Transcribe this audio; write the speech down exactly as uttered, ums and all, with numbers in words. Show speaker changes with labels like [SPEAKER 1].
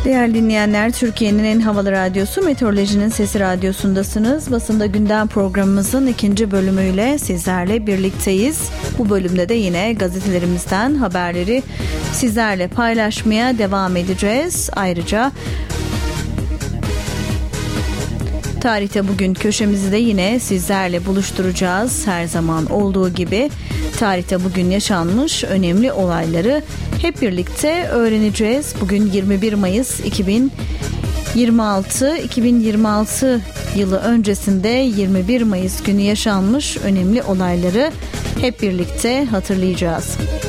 [SPEAKER 1] Değerli dinleyenler, Türkiye'nin en havalı radyosu Meteorolojinin Sesi Radyosu'ndasınız. Basında Gündem programımızın ikinci bölümüyle sizlerle birlikteyiz. Bu bölümde de yine gazetelerimizden haberleri sizlerle paylaşmaya devam edeceğiz. Ayrıca Tarihte Bugün köşemizi de yine sizlerle buluşturacağız. Her zaman olduğu gibi tarihte bugün yaşanmış önemli olayları hep birlikte öğreneceğiz. Bugün yirmi bir Mayıs iki bin yirmi altı. iki bin yirmi altı yılı öncesinde yirmi bir Mayıs günü yaşanmış önemli olayları hep birlikte hatırlayacağız.